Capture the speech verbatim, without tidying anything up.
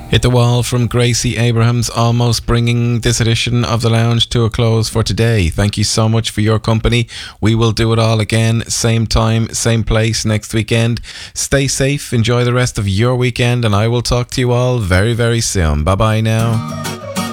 Hit the Wall from Gracie Abrahams, almost bringing this edition of The Lounge to a close for today. Thank you so much for your company. We will do it all again, same time, same place next weekend. Stay safe, enjoy the rest of your weekend, and I will talk to you all very, very soon. Bye-bye now.